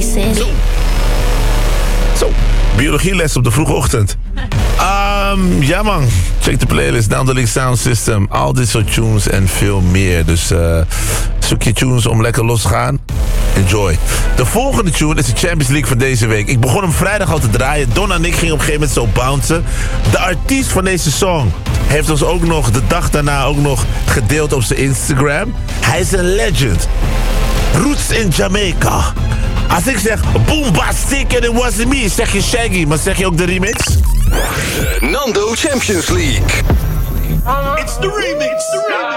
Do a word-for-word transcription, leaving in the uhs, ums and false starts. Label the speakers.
Speaker 1: city.
Speaker 2: Zo. Zo. Biologieles op de vroege ochtend. Um, ja man, check de playlist, Downloading Sound System. Al dit soort tunes en veel meer. Dus uh, zoek je tunes om lekker los te gaan. Enjoy. De volgende tune is de Champions League van deze week. Ik begon hem vrijdag al te draaien. Don en ik gingen op een gegeven moment zo bouncen. De artiest van deze song heeft ons ook nog de dag daarna ook nog gedeeld op zijn Instagram. Hij is een legend. Roots in Jamaica. Als ik zeg Boombastic and it wasn't me, zeg je Shaggy, maar zeg je ook de remix?
Speaker 3: Nando Champions League.
Speaker 2: It's the remix.